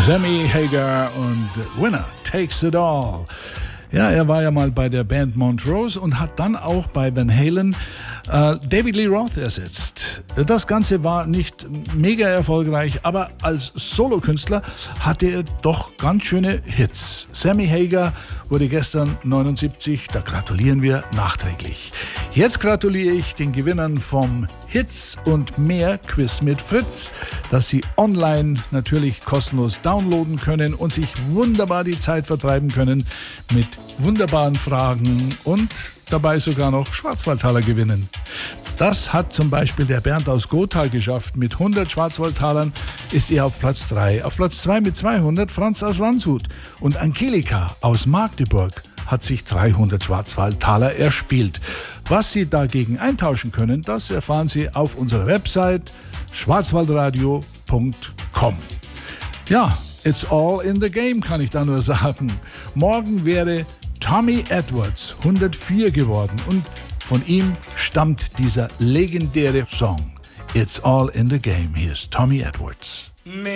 Sammy Hagar und Winner Takes It All. Ja, er war ja mal bei der Band Montrose und hat dann auch bei Van Halen David Lee Roth ersetzt. Das Ganze war nicht mega erfolgreich, aber als Solokünstler hatte er doch ganz schöne Hits. Sammy Hagar wurde gestern 79, da gratulieren wir nachträglich. Jetzt gratuliere ich den Gewinnern vom Hits und mehr Quiz mit Fritz, das Sie online natürlich kostenlos downloaden können und sich wunderbar die Zeit vertreiben können mit wunderbaren Fragen und dabei sogar noch Schwarzwaldtaler gewinnen. Das hat zum Beispiel der Bernd aus Gotha geschafft. Mit 100 Schwarzwaldtalern ist er auf Platz 3. Auf Platz 2 mit 200 Franz aus Landshut. Und Angelika aus Magdeburg hat sich 300 Schwarzwaldtaler erspielt. Was Sie dagegen eintauschen können, das erfahren Sie auf unserer Website schwarzwaldradio.com. Ja, it's all in the game, kann ich da nur sagen. Morgen wäre Tommy Edwards 104 geworden und von ihm stammt dieser legendäre Song. It's all in the game. Hier ist Tommy Edwards.